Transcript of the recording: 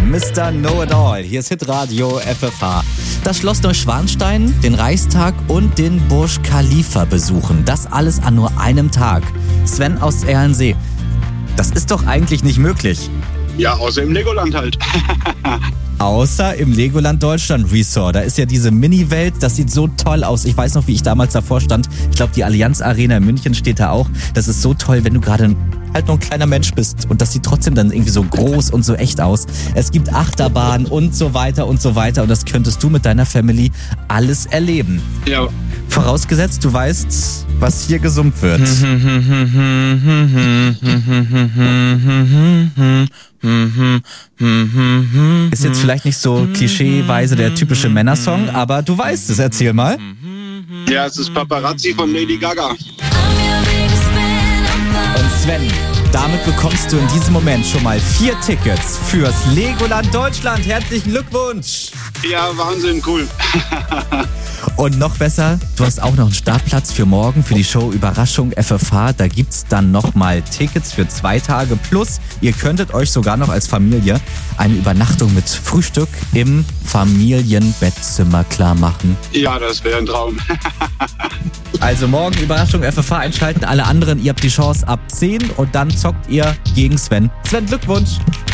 Mr. Know-It-All. Hier ist Hitradio FFH. Das Schloss Neuschwanstein, den Reichstag und den Burj Khalifa besuchen. Das alles an nur einem Tag. Sven aus Erlensee. Das ist doch eigentlich nicht möglich. Ja, außer im Legoland halt. Außer im Legoland Deutschland Resort. Da ist ja diese Mini-Welt, das sieht so toll aus. Ich weiß noch, wie ich damals davor stand. Ich glaube, die Allianz Arena in München steht da auch. Das ist so toll, wenn du gerade halt noch ein kleiner Mensch bist. Und das sieht trotzdem dann irgendwie so groß und so echt aus. Es gibt Achterbahnen und so weiter und so weiter. Und das könntest du mit deiner Family alles erleben. Ja. Vorausgesetzt, du weißt, was hier gesummt wird. Ist jetzt vielleicht nicht so klischeeweise der typische Männersong, aber du weißt es. Erzähl mal. Ja, es ist Paparazzi von Lady Gaga. Und Sven, damit bekommst du in diesem Moment schon mal 4 Tickets fürs Legoland Deutschland. Herzlichen Glückwunsch! Ja, Wahnsinn, cool. Und noch besser, du hast auch noch einen Startplatz für morgen für die Show Überraschung FFH. Da gibt's dann nochmal Tickets für 2 Tage. Plus, ihr könntet euch sogar noch als Familie eine Übernachtung mit Frühstück im Familienbettzimmer klar machen. Ja, das wäre ein Traum. Also morgen Überraschung FFH einschalten. Alle anderen, ihr habt die Chance ab 10 und dann zockt ihr gegen Sven. Sven, Glückwunsch!